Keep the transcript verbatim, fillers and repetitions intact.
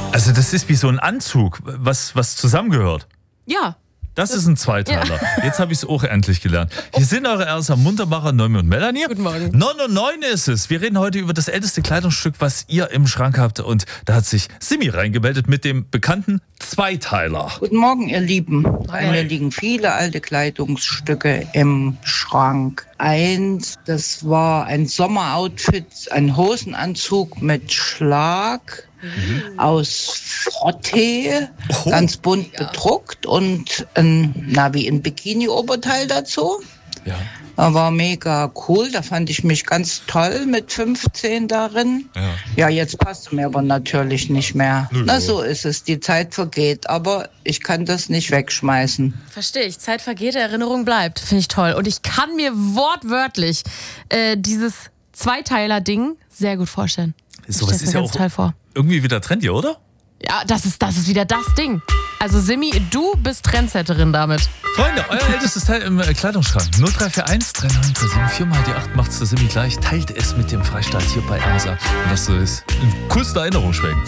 Also das ist wie so ein Anzug, was, was zusammengehört. Ja. Das ist ein Zweiteiler. Ja. Jetzt habe ich es auch endlich gelernt. Hier sind eure Erster Muntermacher, Noemi und Melanie. Guten Morgen. neun und neun ist es. Wir reden heute über das älteste Kleidungsstück, was ihr im Schrank habt. Und da hat sich Simi reingemeldet mit dem bekannten Zweiteiler. Guten Morgen, ihr Lieben. Bei Hi. mir liegen viele alte Kleidungsstücke im Schrank. Eins, das war ein Sommeroutfit, ein Hosenanzug mit Schlag. Mhm. Aus Frottee, oh. ganz bunt ja. bedruckt und ein, na, wie ein Bikini-Oberteil dazu. Ja. Das war mega cool, da fand ich mich ganz toll mit fünfzehn darin. Ja, ja jetzt passt es mir aber natürlich nicht mehr. Nö, na, so ist es, die Zeit vergeht, aber ich kann das nicht wegschmeißen. Verstehe ich, Zeit vergeht, Erinnerung bleibt, finde ich toll. Und ich kann mir wortwörtlich äh, dieses Zweiteiler-Ding sehr gut vorstellen. So was ist ja auch vor. irgendwie wieder trendy, oder? Ja, das ist, das ist wieder das Ding. Also Simi, du bist Trendsetterin damit. Freunde, euer ältestes Teil im äh, Kleidungsschrank. null drei vier eins drei neun drei sieben vier mal die acht macht's der Simi gleich. Teilt es mit dem Freistaat hier bei Ersa. Und das so ist. Coolste Erinnerung schwenken.